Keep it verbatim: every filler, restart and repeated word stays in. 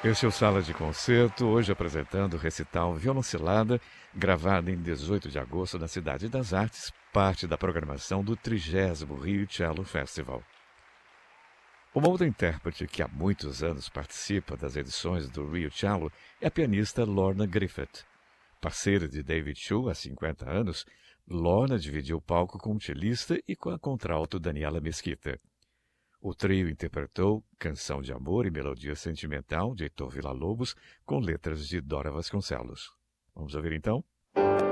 Este é o Sala de Concerto, hoje apresentando o recital Violoncelada, gravado em dezoito de agosto na Cidade das Artes, parte da programação do trigésimo Rio Cello Festival. Uma outra intérprete que há muitos anos participa das edições do Rio Cello é a pianista Lorna Griffith. Parceira de David Chu há cinquenta anos, Lorna dividiu o palco com o cellista e com a contralto Daniela Mesquita. O trio interpretou Canção de Amor e Melodia Sentimental, de Heitor Villa-Lobos, com letras de Dora Vasconcelos. Vamos ouvir então?